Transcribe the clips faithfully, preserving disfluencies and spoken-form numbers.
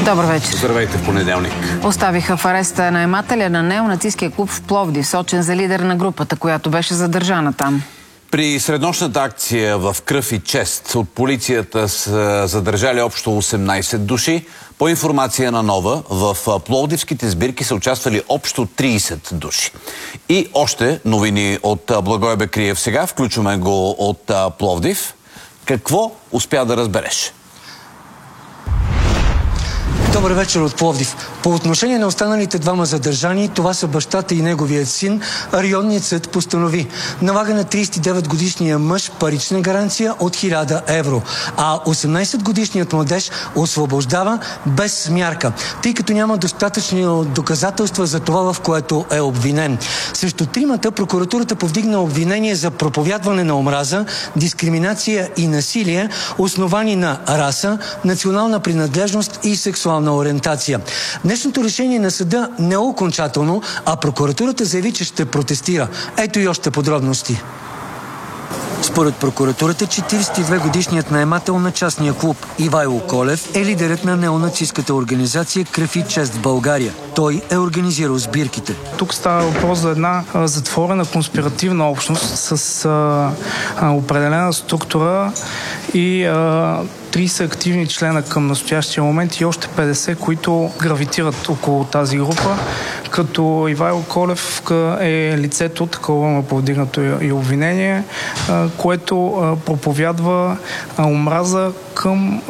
Добър вечер. Здравейте в понеделник. Оставиха в ареста наемателя на неонацистския клуб в Пловдив, сочен за лидер на групата, която беше задържана там. При среднощната акция в кръв и чест от полицията са задържали общо осемнайсет души. По информация на Нова, в пловдивските сбирки са участвали общо трийсет души. И още новини от Благой Бекриев сега. Включваме го от Пловдив. Какво успя да разбереш? Добър вечер от Пловдив. По отношение на останалите двама задържани, това са бащата и неговият син, районният съд постанови налага на трийсет и девет годишния мъж парична гаранция от хиляда евро, а осемнайсет годишният младеж освобождава без мярка, тъй като няма достатъчни доказателства за това, в което е обвинен. Срещу тримата прокуратурата повдигна обвинение за проповядване на омраза, дискриминация и насилие, основани на раса, национална принадлежност и сексуална ориентация. Днешното решение на съда не е окончателно, а прокуратурата заяви, че ще протестира. Ето и още подробности. Според прокуратурата, четирийсет и две годишният наемател на частния клуб Ивайло Колев е лидерът на неонацистската организация Кръв и чест в България. Той е организирал сбирките. Тук става въпрос за една а, затворена конспиративна общност с а, а, определена структура и а, трийсет активни члена към настоящия момент и още петдесет, които гравитират около тази група, като Ивайло Колев е лицето, такова му повдигнато и обвинение, което проповядва омраза към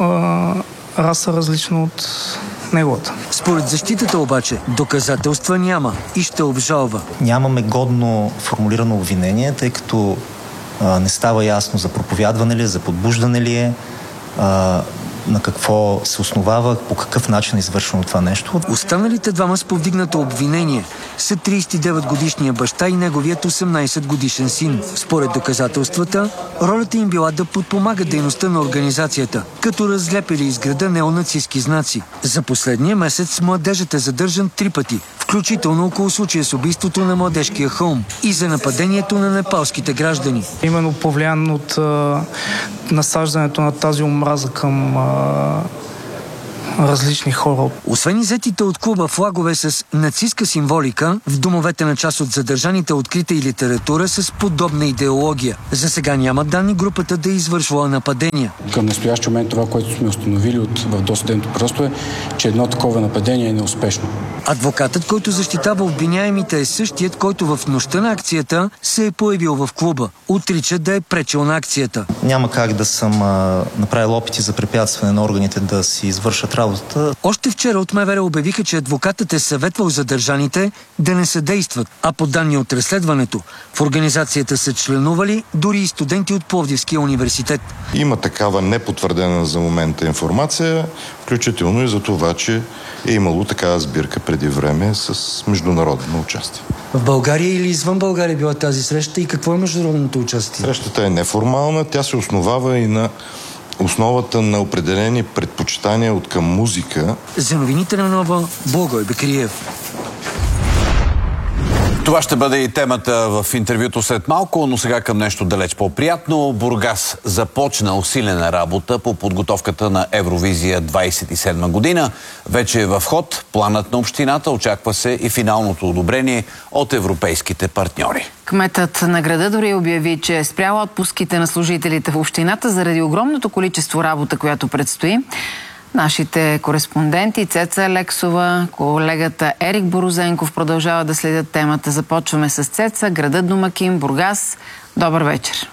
раса различна от неговата. Според защитата обаче доказателства няма и ще обжалва. Нямаме годно формулирано обвинение, тъй като а, не става ясно за проповядване ли, за подбуждане ли е, а, на какво се основава, по какъв начин е извършено това нещо. Останалите двама с повдигнато обвинение са трийсет и девет годишния баща и неговият осемнайсет годишен син. Според доказателствата, ролята им била да подпомагат дейността на организацията, като разлепили из града неонацистски знаци. За последния месец младежът е задържан три пъти, включително около случая с убийството на младежкия хълм и за нападението на непалските граждани. Именно повлиян от а, насаждането на тази омраза към а, различни хора. Освен иззетите от клуба флагове с нацистка символика, в домовете на част от задържаните открита и литература с подобна идеология. За сега няма данни групата да е извършвала нападения. Към настоящия момент това, което сме установили от, в досъдебното просто е, че едно такова нападение е неуспешно. Адвокатът, който защитава обвиняемите, е същият, който в нощта на акцията се е появил в клуба. Отрича да е пречил на акцията. Няма как да съм а, направил опити за препятстване на органите да си извършат работата. Още вчера от МВР обявиха, че адвокатът е съветвал задържаните да не съдействат, а по данни от разследването в организацията са членували дори и студенти от Пловдивския университет. Има такава непотвърдена за момента информация, включително и за това, че е имало такава сбирка преди време с международно участие. В България или извън България била тази среща и какво е международното участие? Срещата е неформална, тя се основава и на основата на определени предпочитания от към музика. За новините на Нова, Благой Бекриев. Това ще бъде и темата в интервюто след малко, но сега към нещо далеч по-приятно. Бургас започна усилена работа по подготовката на Евровизия двайсет и седма година. Вече е в ход планът на общината, очаква се и финалното одобрение от европейските партньори. Кметът на града дори обяви, че е спряла отпуските на служителите в общината заради огромното количество работа, която предстои. Нашите кореспонденти Цеца Лексова, колегата Ерик Борозенков продължават да следят темата. Започваме с Цеца, градът домакин, Бургас. Добър вечер.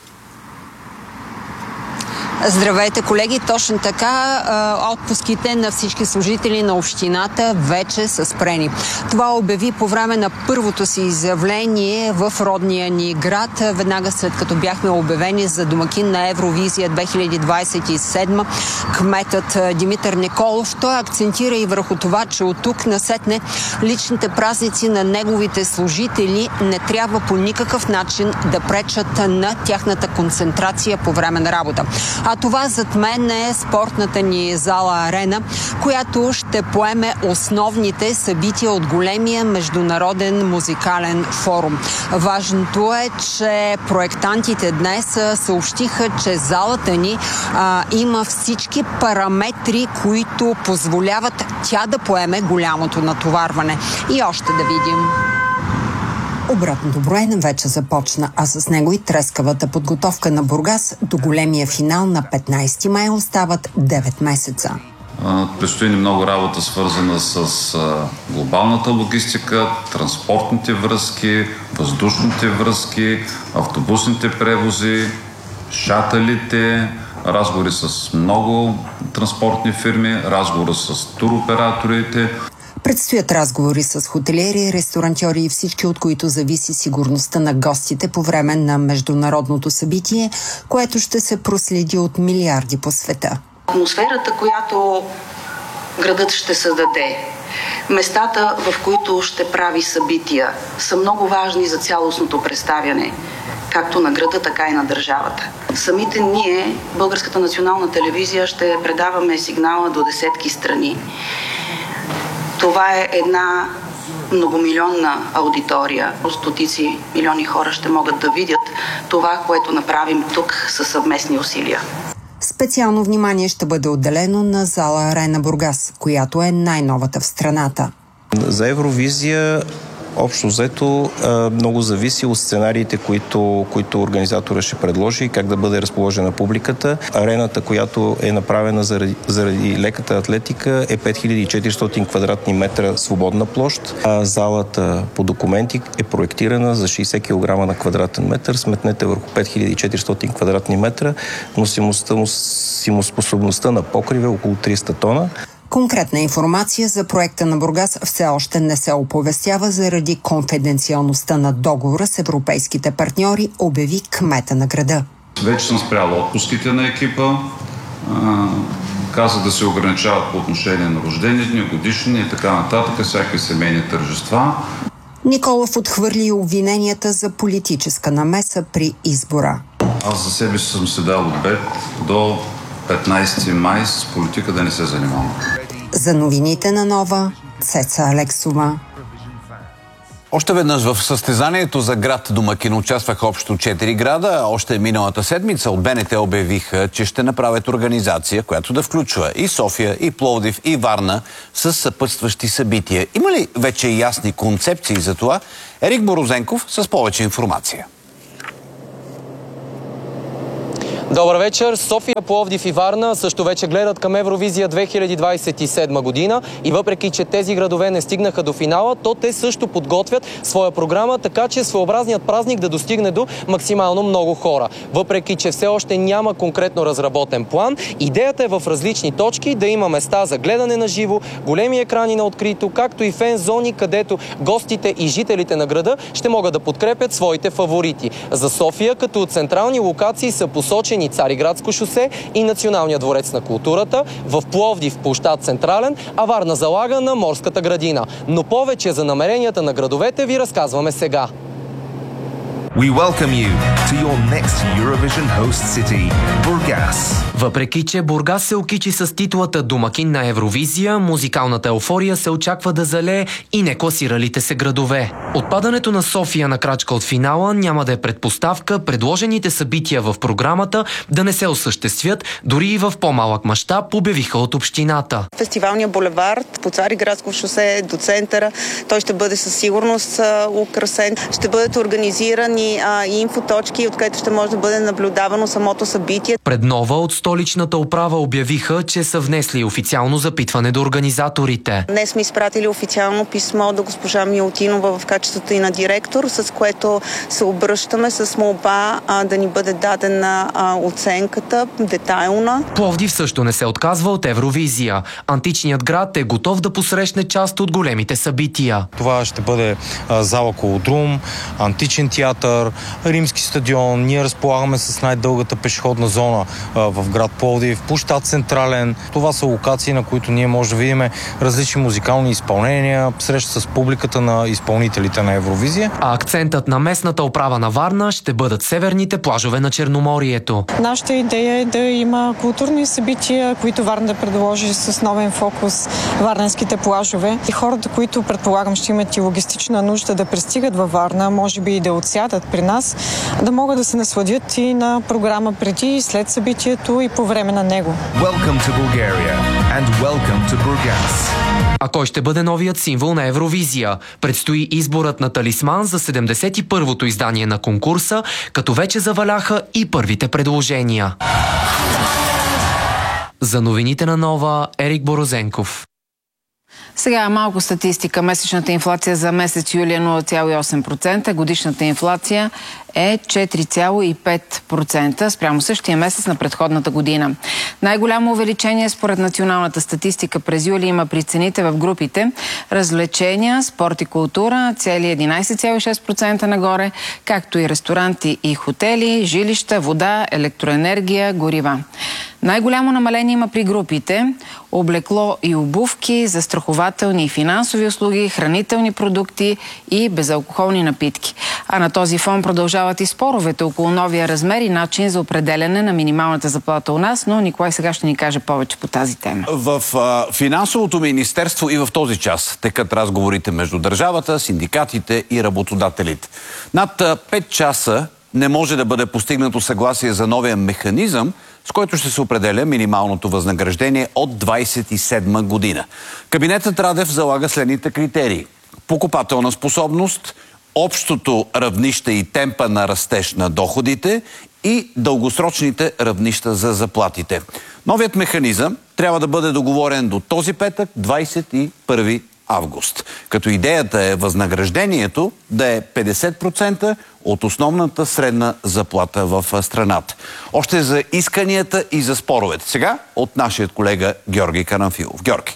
Здравейте, колеги! Точно така, отпуските на всички служители на общината вече са спрени. Това обяви по време на първото си изявление в родния ни град, веднага след като бяхме обявени за домакин на Евровизия две хиляди двайсет и седма. Кметът Димитър Николов, той акцентира и върху това, че от тук насетне личните празници на неговите служители не трябва по никакъв начин да пречат на тяхната концентрация по време на работа. А това зад мен е спортната ни зала Арена, която ще поеме основните събития от големия международен музикален форум. Важното е, че проектантите днес съобщиха, че залата ни а, има всички параметри, които позволяват тя да поеме голямото натоварване. И още да видим. Обратното броене вече започна, а с него и трескавата подготовка на Бургас до големия финал на петнайсети май остават девет месеца. Предстои ни много работа, свързана с глобалната логистика, транспортните връзки, въздушните връзки, автобусните превози, шатълите, разговори с много транспортни фирми, разговори с туроператорите. Предстоят разговори с хотелиери, ресторантьори и всички, от които зависи сигурността на гостите по време на международното събитие, което ще се проследи от милиарди по света. Атмосферата, която градът ще създаде, местата, в които ще прави събития, са много важни за цялостното представяне, както на града, така и на държавата. Самите ние, Българската национална телевизия, ще предаваме сигнала до десетки страни. Това е една многомилионна аудитория. Стотици милиони хора ще могат да видят това, което направим тук със съвместни усилия. Специално внимание ще бъде отделено на зала Арена Бургас, която е най-новата в страната. За Евровизия общо взето много зависи от сценариите, които, които организатора ще предложи и как да бъде разположена публиката. Арената, която е направена заради, заради леката атлетика, е пет хиляди и четиристотин квадратни метра свободна площ, а залата по документи е проектирана за шейсет килограма на квадратен метър. Сметнете върху пет хиляди и четиристотин квадратни метра, носимоспособността на покрива е около триста тона. Конкретна информация за проекта на Бургас все още не се оповестява заради конфиденциалността на договора с европейските партньори, обяви кмета на града. Вече съм спрял отпуските на екипа. Каза да се ограничават по отношение на рождени дни, годишни и така нататък, всякакви семейни тържества. Николов отхвърли обвиненията за политическа намеса при избора. Аз за себе си съм се дал обет до петнайсети май с политика да не се занимавам. За новините на Нова, Цеца Алексова. Още веднъж в състезанието за град домакин участваха общо четири града. Още миналата седмица от БНТ обявиха, че ще направят организация, която да включва и София, и Пловдив, и Варна с съпътстващи събития. Има ли вече ясни концепции за това? Ерик Борозенков с повече информация. Добър вечер! София, Пловдив и Варна също вече гледат към Евровизия две хиляди двадесет и седма година и въпреки, че тези градове не стигнаха до финала, то те също подготвят своя програма, така че своеобразният празник да достигне до максимално много хора. Въпреки, че все още няма конкретно разработен план, идеята е в различни точки да има места за гледане на живо, големи екрани на открито, както и фен зони, където гостите и жителите на града ще могат да подкрепят своите фаворити. За София като централни локации са посочени Цариградско шосе и Националния дворец на културата, в Пловдив площад Централен, а Варна залага на Морската градина. Но повече за намеренията на градовете ви разказваме сега. We welcome you to your next Eurovision host city, Burgas. Въпреки, че Бургас се окичи с титлата домакин на Евровизия, музикалната еуфория се очаква да залее и некласиралите се градове. Отпадането на София на крачка от финала няма да е предпоставка предложените събития в програмата да не се осъществят, дори и в по-малък мащаб, обявиха от общината. Фестивалния булевард по Цариградско шосе до центъра, той ще бъде със сигурност украсен. Ще бъдат организирани и инфоточки, откъдето ще може да бъде наблюдавано самото събитие. Пред Нова от столичната управа обявиха, че са внесли официално запитване до организаторите. Днес сме изпратили официално писмо до госпожа Милутинова в качеството и на директор, с което се обръщаме с молба а, да ни бъде дадена а, оценката детайлна. Пловдив също не се отказва от Евровизия. Античният град е готов да посрещне част от големите събития. Това ще бъде а, зала Колодрум, античен театър, център, Римски стадион. Ние разполагаме с най-дългата пешеходна зона а, в град Пловдив, площад Централен. Това са локации, на които ние може да видим различни музикални изпълнения, среща с публиката на изпълнителите на Евровизия. А акцентът на местната управа на Варна ще бъдат северните плажове на Черноморието. Нашата идея е да има културни събития, които Варна да предложи с новен фокус варненските плажове. И хората, които предполагам ще имат и логистична нужда да пристигат във Варна, може би и да отсядат при нас, да могат да се насладят и на програма преди и след събитието и по време на него. Welcome to Bulgaria and welcome to Burgas. А кой ще бъде новият символ на Евровизия? Предстои изборът на талисман за седемдесет и първото издание на конкурса, като вече заваляха и първите предложения. За новините на Нова, Ерик Борозенков. Сега малко статистика. Месечната инфлация за месец юли е нула цяло и осем процента, годишната инфлация е четири цяло и пет процента спрямо същия месец на предходната година. Най-голямо увеличение според националната статистика през юли има при цените в групите развлечения, спорт и култура, цели единайсет цяло и шест процента нагоре, както и ресторанти и хотели, жилища, вода, електроенергия, горива. Най-голямо намаление има при групите облекло и обувки, застрахователни и финансови услуги, хранителни продукти и безалкохолни напитки. А на този фон продължават и споровете около новия размер и начин за определяне на минималната заплата у нас, но Николай сега ще ни каже повече по тази тема. В а, финансовото министерство и в този час текат разговорите между държавата, синдикатите и работодателите. Над пет часа не може да бъде постигнато съгласие за новия механизъм, с който ще се определя минималното възнаграждение от двайсет и седма година. Кабинетът Радев залага следните критерии: покупателна способност, общото равнище и темпа на растеж на доходите и дългосрочните равнища за заплатите. Новият механизъм трябва да бъде договорен до този петък, двайсет и първи август. Като идеята е възнаграждението да е петдесет процента от основната средна заплата в страната. Още за исканията и за споровете. Сега от нашия колега Георги Карамфилов. Георги.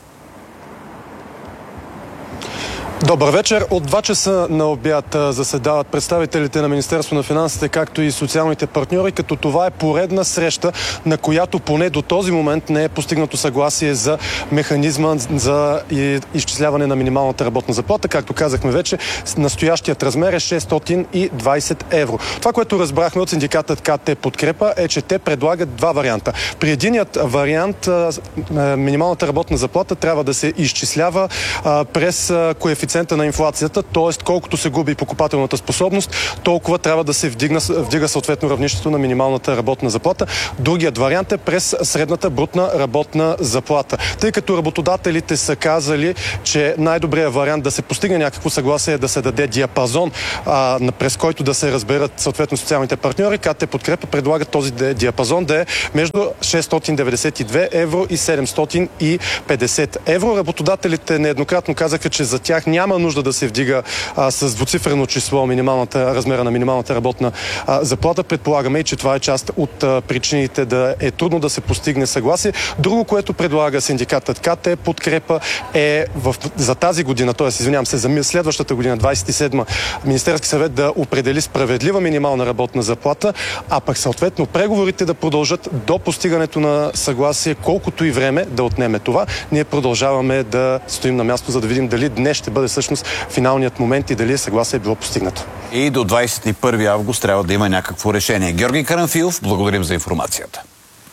Добър вечер. От два часа на обяд заседават представителите на Министерство на финансите, както и социалните партньори, като това е поредна среща, на която поне до този момент не е постигнато съгласие за механизма за изчисляване на минималната работна заплата. Както казахме вече, настоящият размер е шестстотин и двайсет евро. Това, което разбрахме от синдикатът КТ Подкрепа, е, че те предлагат два варианта. При единият вариант минималната работна заплата трябва да се изчислява през коефициент на инфлацията, т.е. колкото се губи покупателната способност, толкова трябва да се вдигна, вдига съответно равнището на минималната работна заплата. Другият вариант е през средната брутна работна заплата. Тъй като работодателите са казали, че най-добрият вариант да се постигне някакво съгласие е да се даде диапазон, а, през който да се разберат съответно социалните партньори, КТ Подкрепа предлага този диапазон да е между шестстотин деветдесет и две евро и седемстотин и петдесет евро. Работодателите нееднократно казаха, че за тях няма Няма нужда да се вдига а, с двуцифрено число минималната, размера на минималната работна а, заплата. Предполагаме и, че това е част от а, причините да е трудно да се постигне съгласие. Друго, което предлага синдикатът КТ Подкрепа е в, за тази година, т.е. извинявам се, за следващата година, двайсет и седма, Министерски съвет да определи справедлива минимална работна заплата, а пък съответно преговорите да продължат до постигането на съгласие, колкото и време да отнеме това. Ние продължаваме да стоим на място, за да видим дали днес ще бъде всъщност финалният момент и дали съгласие е било постигнато. И до двайсет и първи август трябва да има някакво решение. Георги Карамфилов, благодарим за информацията.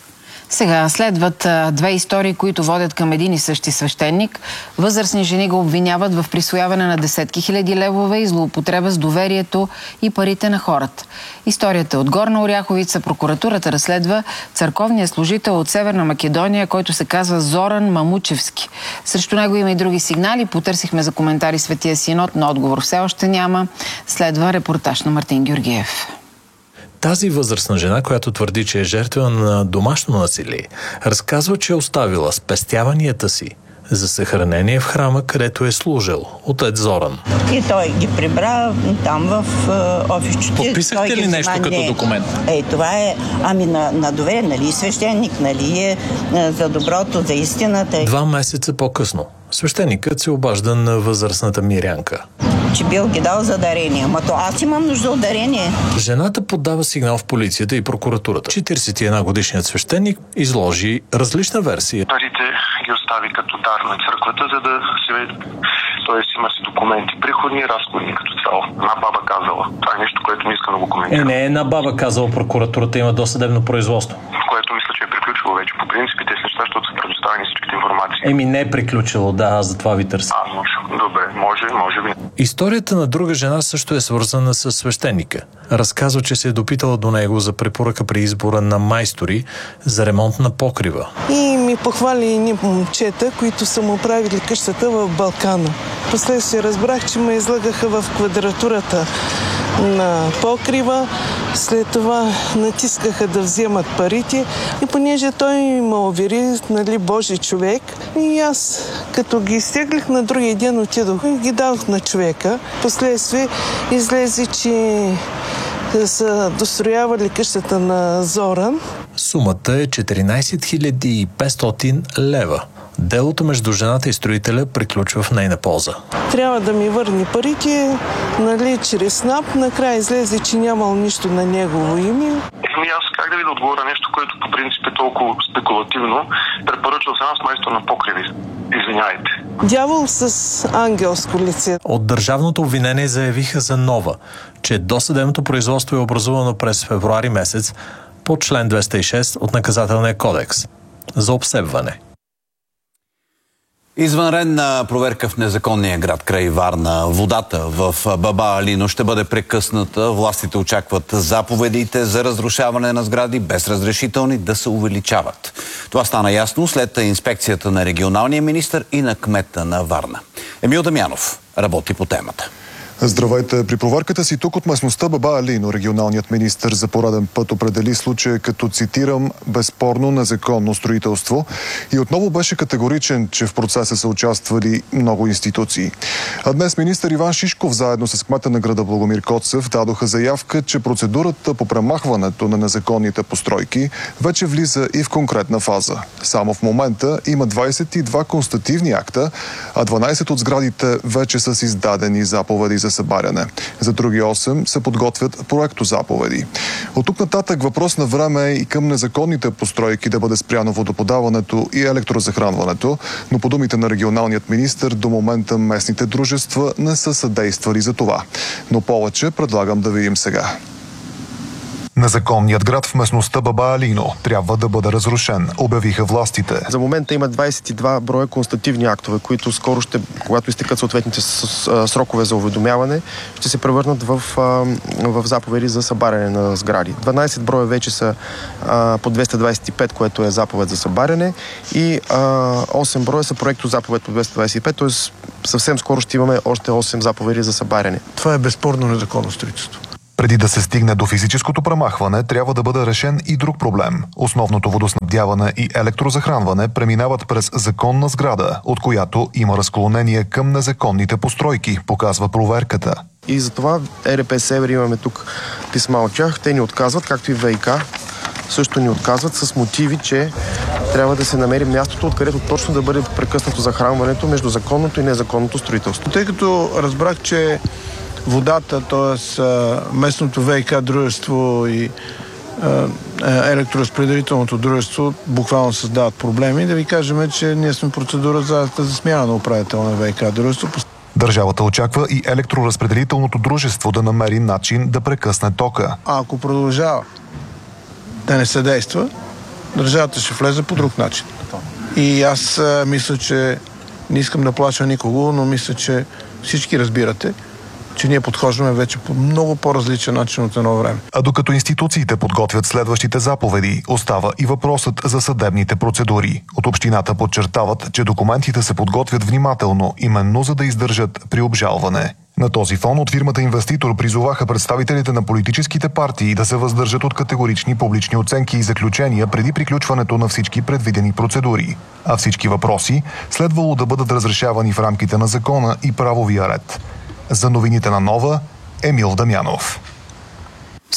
Сега следват а, две истории, които водят към един и същи свещеник. Възрастни жени го обвиняват в присвояване на десетки хиляди левове и злоупотреба с доверието и парите на хората. Историята е от Горна Оряховица. Прокуратурата разследва църковния служител от Северна Македония, който се казва Зоран Мамучевски. Срещу него има и други сигнали. Потърсихме за коментари Светия Синод, но отговор все още няма. Следва репортаж на Мартин Георгиев. Тази възрастна жена, която твърди, че е жертва на домашно насилие, разказва, че е оставила спестяванията си за съхранение в храма, където е служил отец Зоран. И той ги прибра там в е, офисчето. Подписахте ли нещо взима, като не. документ? Е, това е, ами на, на доверие, нали свещеник, нали е, е за доброто, за истината. Два месеца по-късно свещеникът се обажда на възрастната мирянка. че бил ги дал за дарение. Ама то аз имам нужда от дарение. Жената подава сигнал в полицията и прокуратурата. четиридесет и една годишният свещеник изложи различна версия. Парите ги остави като дар на църквата, за да се... Тоест има си документи, приходни, разходни като цяло. Една баба казала. Това е нещо, което не искам да го коментирам. Е, не е една баба казала, прокуратурата има досъдебно производство. Което мисля, че е приключило вече. По принцип, тези неща, защото са предоставени всичките информации. Еми не е приключило, да, аз за това ви търся. А, може. Добре, може, може би. Историята на друга жена също е свързана с свещеника. Разказва, че се е допитала до него за препоръка при избора на майстори за ремонт на покрива. И ми похвали едни момчета, които са му правили къщата в Балкана. Последствие разбрах, че ме излагаха в квадратурата на покрива. След това натискаха да вземат парите и понеже той ме увери, нали, Божи човек, и аз като ги изтеглих, на другия ден отидох и ги дадох на човека. Последствие излезе, че са достроявали къщата на Зоран. Сумата е четиринадесет хиляди и петстотин лева. Делото между жената и строителя приключва в нейна полза. Трябва да ми върне парите, нали, чрез СНАП. Накрая излезе, че нямал нищо на негово име. Еми аз как да ви да отговоря нещо, което по принцип е толкова спекулативно. Препоръчал съм аз майстор на покриви. Извинявайте. Дявол с ангелско лице. От държавното обвинение заявиха за нова, че досъдебното производство е образувано през февруари месец по член двеста и шест от Наказателния кодекс за обсебване. Извънредна проверка в незаконния град край Варна. Водата в Баба Алино ще бъде прекъсната. Властите очакват заповедите за разрушаване на сгради без разрешителни да се увеличават. Това стана ясно след инспекцията на регионалния министър и на кмета на Варна. Емил Дамянов работи по темата. Здравейте! При проверката си тук от местността Баба Алино, регионалният министър за пореден път определи случая като, цитирам, безспорно незаконно строителство и отново беше категоричен, че в процеса са участвали много институции. А днес министър Иван Шишков заедно с кмета на града Благомир Коцев дадоха заявка, че процедурата по премахването на незаконните постройки вече влиза и в конкретна фаза. Само в момента има двадесет и два констативни акта, а дванадесет от сградите вече са с издадени заповеди за събаряне. За други осем се подготвят проектозаповеди. От тук нататък въпрос на време е и към незаконните постройки да бъде спряно водоподаването и електрозахранването, но по думите на регионалният министър до момента местните дружества не са съдействали за това. Но повече предлагам да видим сега. Незаконният град в местността Баба Алино трябва да бъде разрушен, обявиха властите. За момента има двадесет и два броя констативни актове, които скоро ще, когато изтекат съответните срокове за уведомяване, ще се превърнат в, в заповеди за събаряне на сгради. дванадесет броя вече са а, по двеста двадесет и пет, което е заповед за събаряне, и а, осем броя са проекто заповед по двеста двадесет и пет, т.е. съвсем скоро ще имаме още осем заповеди за събаряне. Това е безспорно незаконно строителство. Преди да се стигне до физическото премахване, трябва да бъде решен и друг проблем. Основното водоснабдяване и електрозахранване преминават през законна сграда, от която има разклонение към незаконните постройки, показва проверката. И затова ЕРП Север, имаме тук писма от тях, те ни отказват, както и ВиК също ни отказват с мотиви, че трябва да се намери мястото, откъдето точно да бъде прекъснато захранването между законното и незаконното строителство. Тъй като разбрах, че водата, т.е. местното ВиК дружество и електроразпределителното дружество буквално създават проблеми, да ви кажем, че ние сме процедура за, за смяна на управител на ВиК дружество. Държавата очаква и електроразпределителното дружество да намери начин да прекъсне тока. А ако продължава да не се действа, държавата ще влезе по друг начин. И аз а, мисля, че не искам да плаша никого, но мисля, че всички разбирате, че ние подхождаме вече по много по-различен начин от едно време. А докато институциите подготвят следващите заповеди, остава и въпросът за съдебните процедури. От общината подчертават, че документите се подготвят внимателно, именно за да издържат при обжалване. На този фон от фирмата инвеститор призоваха представителите на политическите партии да се въздържат от категорични публични оценки и заключения преди приключването на всички предвидени процедури. А всички въпроси следвало да бъдат разрешавани в рамките на закона и правовия ред. За новините на Нова, Емил Дамянов.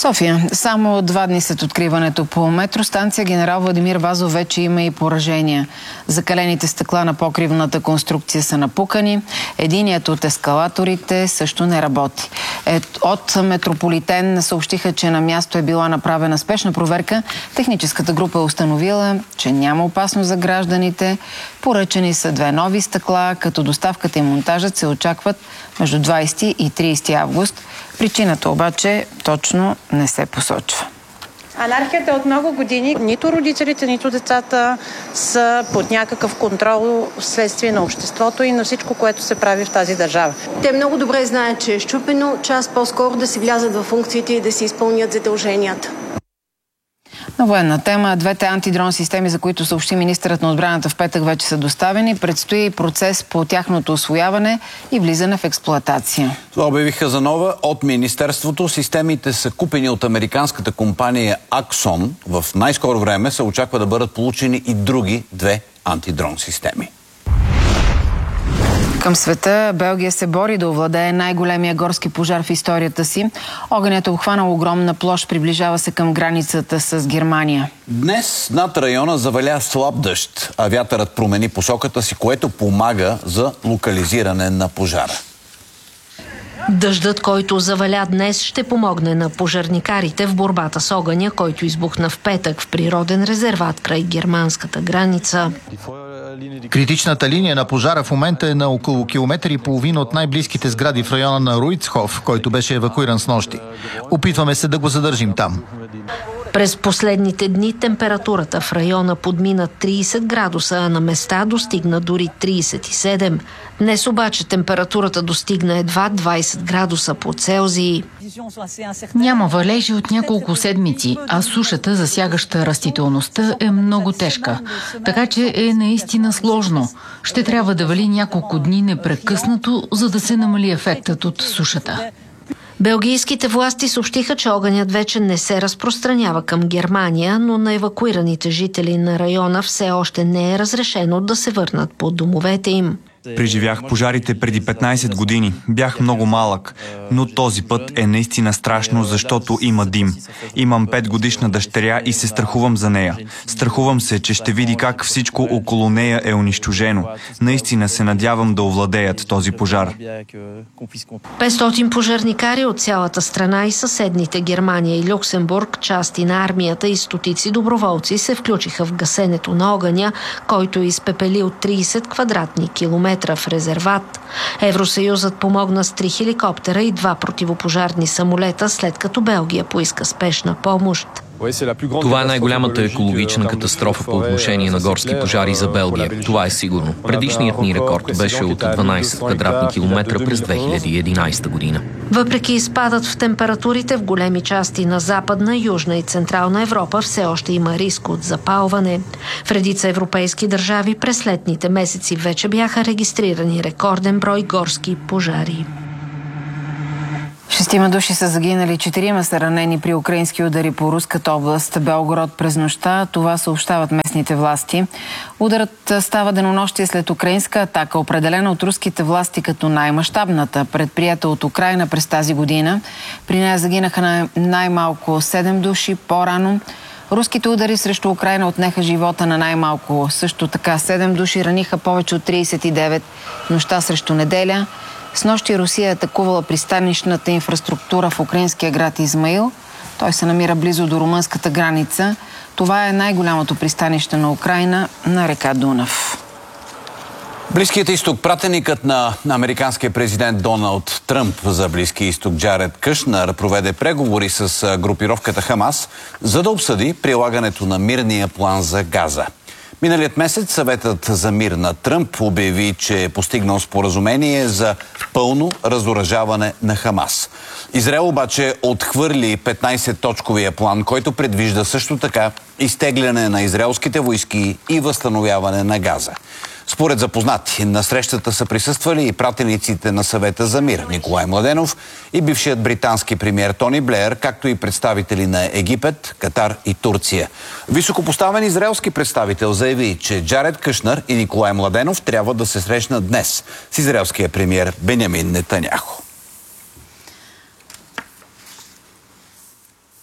София. Само два дни след откриването по метростанция генерал Владимир Вазов вече има и поражения. Закалените стъкла на покривната конструкция са напукани. Единият от ескалаторите също не работи. Е, от Метрополитен съобщиха, че на място е била направена спешна проверка. Техническата група е установила, че няма опасност за гражданите. Поръчани са две нови стъкла, като доставката и монтажът се очакват между двайсети и трийсети август. Причината обаче точно не се посочва. Анархията е от много години. Нито родителите, нито децата са под някакъв контрол вследствие на обществото и на всичко, което се прави в тази държава. Те много добре знаят, че е счупено. Час по-скоро да си влязат във функциите и да си изпълнят задълженията. На военна тема, двете антидрон системи, за които съобщи министърът на отбраната в петък, вече са доставени. Предстои процес по тяхното усвояване и влизане в експлоатация. Това обявиха за нова от Министерството. Системите са купени от американската компания Axon. В най-скоро време се очаква да бъдат получени и други две антидрон системи. Към света Белгия се бори да овладее най-големия горски пожар в историята си. Огънят е обхванал огромна площ, приближава се към границата с Германия. Днес над района заваля слаб дъжд, а вятърът промени посоката си, което помага за локализиране на пожара. Дъждът, който заваля днес, ще помогне на пожарникарите в борбата с огъня, който избухна в петък в природен резерват край германската граница. Критичната линия на пожара в момента е на около километър и половина от най-близките сгради в района на Руицхоф, който беше евакуиран с нощи. Опитваме се да го задържим там. През последните дни температурата в района подмина трийсет градуса, а на места достигна дори трийсет и седем. Днес обаче температурата достигна едва двайсет градуса по Целзий. Няма валежи от няколко седмици, а сушата, засягаща растителността, е много тежка. Така че е наистина сложно. Ще трябва да вали няколко дни непрекъснато, за да се намали ефектът от сушата. Белгийските власти съобщиха, че огънят вече не се разпространява към Германия, но на евакуираните жители на района все още не е разрешено да се върнат по домовете им. Преживях пожарите преди петнайсет години. Бях много малък, но този път е наистина страшно, защото има дим. Имам петгодишна дъщеря и се страхувам за нея. Страхувам се, че ще види как всичко около нея е унищожено. Наистина се надявам да овладеят този пожар. петстотин пожарникари от цялата страна и съседните Германия и Люксембург, части на армията и стотици доброволци се включиха в гасенето на огъня, който е изпепелил трийсет квадратни километра в резерват. Евросъюзът помогна с три хеликоптера и два противопожарни самолета, след като Белгия поиска спешна помощ. Това е най-голямата екологична катастрофа по отношение на горски пожари за Белгия. Това е сигурно. Предишният ни рекорд беше от дванайсет квадратни километра през две хиляди и единайсета година. Въпреки изпадът в температурите в големи части на Западна, Южна и Централна Европа все още има риск от запалване. В редица европейски държави през летните месеци вече бяха регистрирани рекорден брой горски пожари. Шестима души са загинали, четирима са ранени при украински удари по руската област Белгород през нощта. Това съобщават местните власти. Ударът става денонощие след украинска атака, определена от руските власти като най-мащабната, предприета от Украйна през тази година. При нея загинаха най-малко седем души по-рано. Руските удари срещу Украйна отнеха живота на най-малко също така седем души, раниха повече от трийсет и девет в нощта срещу неделя. Снощи Русия е атакувала пристанищната инфраструктура в украинския град Измаил. Той се намира близо до румънската граница. Това е най-голямото пристанище на Украйна на река Дунав. Близкият изток. Пратеникът на американския президент Доналд Тръмп за Близкия изток Джаред Кушнер проведе преговори с групировката Хамас, за да обсъди прилагането на мирния план за Газа. Миналият месец съветът за мир на Тръмп обяви, че е постигнал споразумение за пълно разоръжаване на Хамас. Израел обаче отхвърли петнайсет-точковия план, който предвижда също така изтегляне на израелските войски и възстановяване на Газа. Според запознати, на срещата са присъствали и пратениците на съвета за мир Николай Младенов и бившият британски премиер Тони Блеер, както и представители на Египет, Катар и Турция. Високопоставен израелски представител заяви, че Джаред Кушнер и Николай Младенов трябва да се срещнат днес с израелския премиер Бенямин Нетаняху.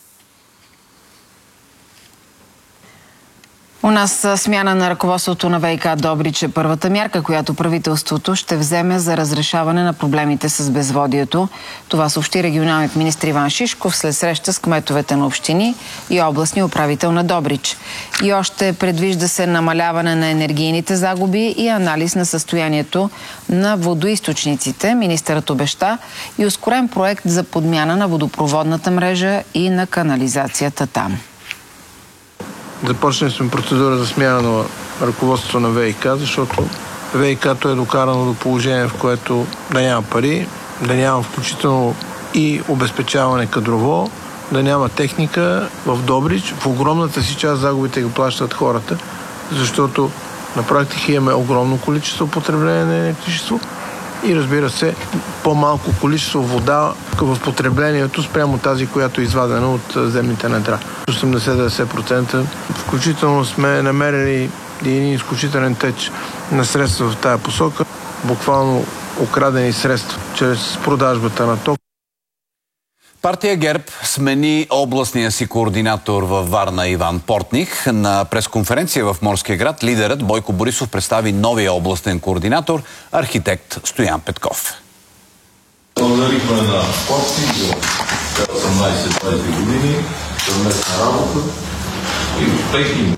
У нас смяна на ръководството на ВиК Добрич е първата мярка, която правителството ще вземе за разрешаване на проблемите с безводието. Това съобщи регионалният министр Иван Шишков след среща с кметовете на общини и областния управител на Добрич. И още предвижда се намаляване на енергийните загуби и анализ на състоянието на водоизточниците. Министърът обеща и ускорен проект за подмяна на водопроводната мрежа и на канализацията там. Започнали сме процедура за смяна на ръководството на ВиК, защото ВиК-то е докарано до положение, в което да няма пари, да няма включително и обезпечаване кадрово, да няма техника в Добрич. В огромната си част загубите ги плащат хората, защото на практика имаме огромно количество потребление на електричество и, разбира се, по-малко количество вода в потреблението спрямо тази, която е извадена от земните недра. осемдесет до деветдесет процента. Включително сме намерили един изключителен теч на средства в тая посока, буквално украдени средства чрез продажбата на ток. Партия ГЕРБ смени областния си координатор във Варна Иван Портних. На пресконференция в Морския град лидерът Бойко Борисов представи новия областен координатор, архитект Стоян Петков. Благодарихме на Портних за осемнадесет-двадесет години съвместна работа и успехи.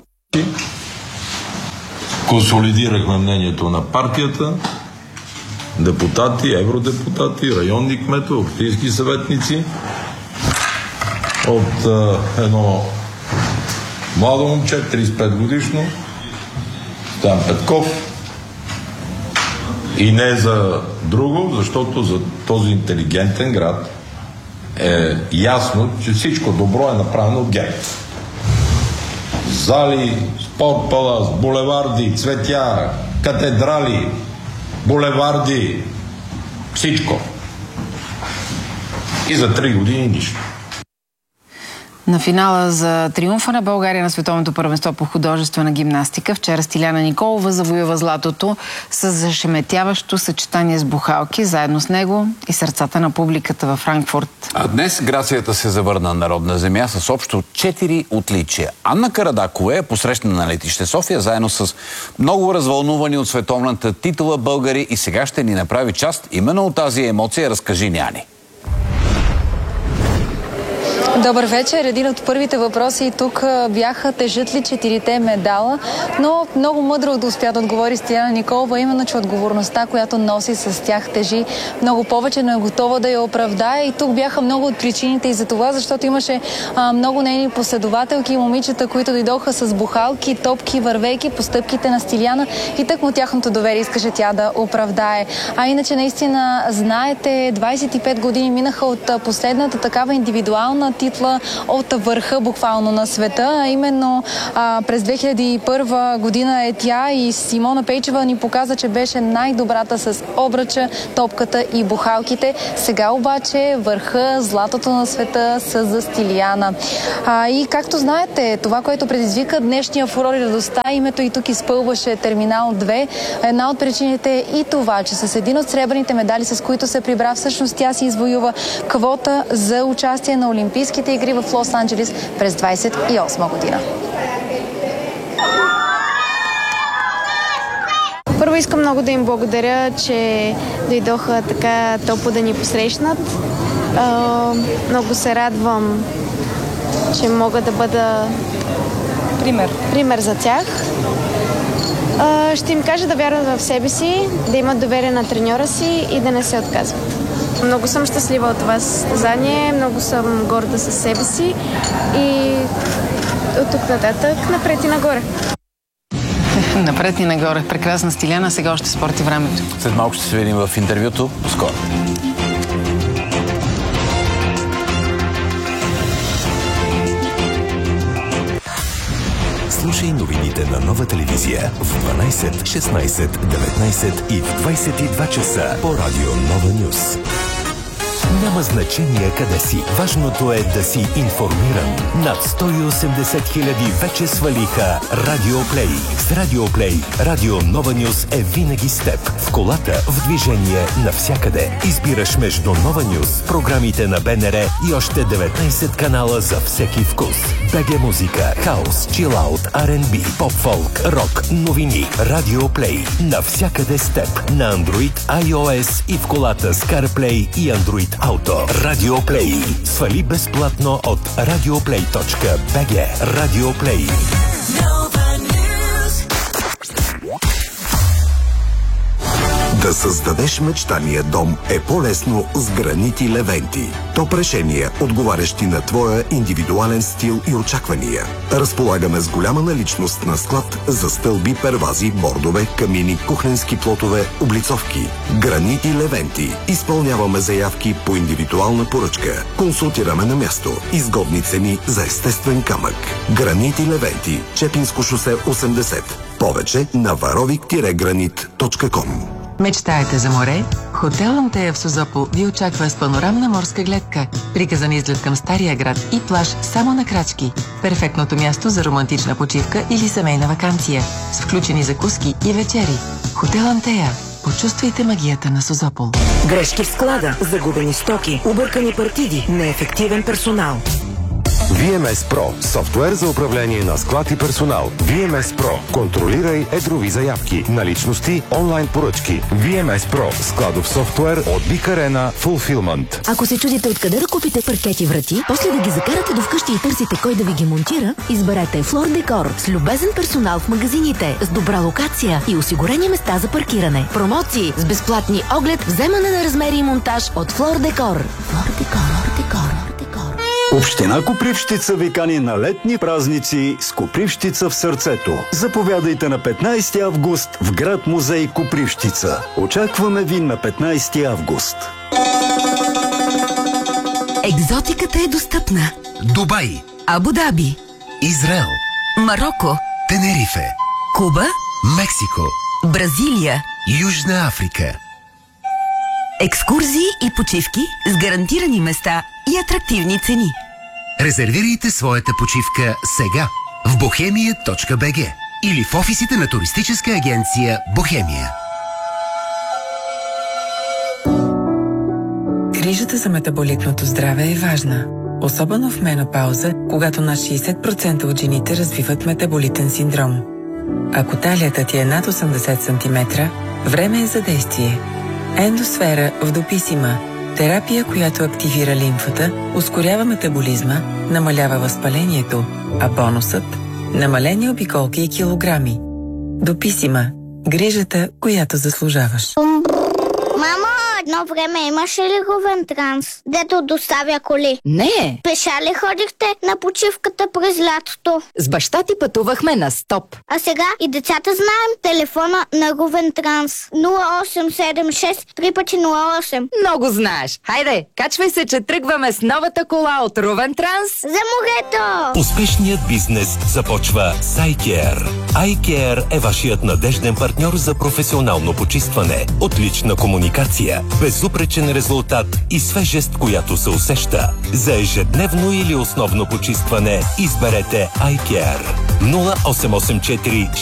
Консолидирахме мнението на партията, депутати, евродепутати, районни кметове, общински съветници от а, едно младо момче, тридесет и пет годишно, Стоян Петков, и не за друго, защото за този интелигентен град е ясно, че всичко добро е направено от ГЕРБ. Зали, спорт палас, булеварди, цветя, катедрали, булеварди, всичко. И за три години нищо. На финала за триумфа на България на Световното първенство по художествена гимнастика вчера Стиляна Николова завоюва златото с зашеметяващо съчетание с бухалки, заедно с него и сърцата на публиката във Франкфурт. А днес грацията се завърна на народна земя с общо четири отличия. Анна Карадакова е посрещна на летище София заедно с много развълнувани от световната титла българи и сега ще ни направи част именно от тази емоция. Разкажи, Няни. Добър вечер. Един от първите въпроси тук бяха: тежат ли четирите медала? Но много мъдро да успя да отговори Стиляна Николова, именно че отговорността, която носи с тях, тежи много повече, но е готова да я оправдае. И тук бяха много от причините и за това, защото имаше а, много нейни последователки и момичета, които дойдоха с бухалки, топки, вървейки по стъпките на Стиляна и тъкмо тяхното доверие искаше тя да оправдае. А иначе наистина, знаете, двадесет и пет години минаха от последната такава индивидуална титла от върха буквално на света. А именно а, през две хиляди и първа година е тя и Симона Пейчева ни показа, че беше най-добрата с обръча, топката и бухалките. Сега обаче върха, златото на света са за Стиляна. А, и както знаете, това, което предизвика днешния фурор и радостта, името и тук изпълваше Терминал две. Една от причините е и това, че с един от сребърните медали, с които се прибра, всъщност тя си извоюва квота за участие на Олимпийските игри в Лос-Анджелес през двадесет и осма година. Първо искам много да им благодаря, че дойдоха така топло да ни посрещнат. Много се радвам, че мога да бъда пример, пример за тях. Ще им кажа да вярват в себе си, да имат доверие на треньора си и да не се отказват. Много съм щастлива от това състезание, много съм горда със себе си и от тук нататък напред и нагоре. Напред и нагоре. Прекрасна Стиляна, сега още спорт и времето. След малко ще се видим в интервюто. Скоро. Слушай новините на Нова телевизия в дванадесет, шестнадесет, деветнадесет и в двадесет и два часа по радио Нова Нюс. Няма значение къде си. Важното е да си информиран. Над сто и осемдесет хиляди вече свалиха Радиоплей. С Радиоплей Радио Нова Нюс е винаги с теб. В колата, в движение, навсякъде. Избираш между Нова Нюс, програмите на БНР и още деветнайсет канала за всеки вкус. БГ музика, хаус, чилаут, Ар енд Би, поп-фолк, рок, новини. Радиоплей. Навсякъде с теб. На Android, iOS и в колата с CarPlay и Android Auto. Радиоплей. Свали безплатно от радиоплей точка би джи. Радиоплей. Да създадеш мечтания дом е по-лесно с гранити Левенти. Топ решения, отговарящи на твоя индивидуален стил и очаквания. Разполагаме с голяма наличност на склад за стълби, первази, бордове, камини, кухненски плотове, облицовки. Гранити Левенти. Изпълняваме заявки по индивидуална поръчка. Консултираме на място. Изгодни цени за естествен камък. Гранити Левенти. Чепинско шосе осемдесет. Повече на варовик гранит точка ком. Мечтаете за море? Хотел Антея в Созопол ви очаква с панорамна морска гледка, приказан изглед към Стария град и плаж само на крачки. Перфектното място за романтична почивка или семейна ваканция, с включени закуски и вечери. Хотел Антея. Почувствайте магията на Созопол. Грешки в склада, загубени стоки, объркани партиди, неефективен персонал. ви ем ес Pro – софтуер за управление на склад и персонал. ви ем ес Pro – контролирай едрови заявки, наличности, онлайн поръчки. ви ем ес Pro – складов софтуер от Big Arena Fulfillment. Ако се чудите откъде да купите паркети врати, после да ги закарате до вкъщи и търсите кой да ви ги монтира, изберете Флор Декор с любезен персонал в магазините, с добра локация и осигурени места за паркиране. Промоции с безплатни оглед, вземане на размери и монтаж от Флор Декор. Флор Декор, Декор. Община Копривщица ви кани на летни празници с Копривщица в сърцето. Заповядайте на петнайсети август в град музей Копривщица. Очакваме ви на петнайсети август. Екзотиката е достъпна. Дубай, Абу Даби, Израел, Мароко, Тенерифе, Куба, Мексико, Бразилия, Южна Африка. Екскурзии и почивки с гарантирани места и атрактивни цени. Резервирайте своята почивка сега в бохемия точка би джи или в офисите на туристическа агенция Бохемия. Грижата за метаболитното здраве е важна, особено в менопауза, когато над шейсет процента от жените развиват метаболитен синдром. Ако талията ти е над осемдесет сантиметра, време е за действие. Ендосфера в Дописима – терапия, която активира лимфата, ускорява метаболизма, намалява възпалението, а бонусът – намалени обиколки и килограми. Дописима – грижата, която заслужаваш. Мамо, едно време имаше ли Ровен Транс, дето доставя коли? Не. Пеша ли ходихте на почивката през лятото? С баща ти пътувахме на стоп. А сега и децата знаем телефона на Ровен Транс. нула осем седем шест три пъти нула осем. Много знаеш. Хайде, качвай се, че тръгваме с новата кола от Ровен Транс. За морето! Успешният бизнес започва с iCare. iCare е вашият надежден партньор за професионално почистване. Отлична комуникация, безупречен резултат и свежест, която се усеща. За ежедневно или основно почистване изберете iCare. нула осем осем четири